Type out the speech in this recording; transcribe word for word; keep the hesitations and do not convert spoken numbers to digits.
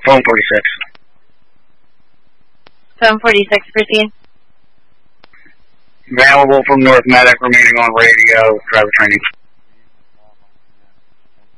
Phone forty-six. Phone forty-six, proceed. Available from North Medic, remaining on radio, driver training.